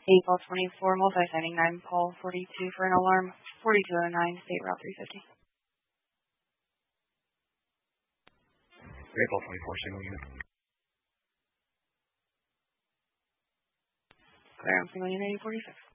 8 Ball 24, multi-signing 9 Paul 42 for an alarm 4209, State Route 350. 8 Ball 24, single unit. Clear on single unit 846.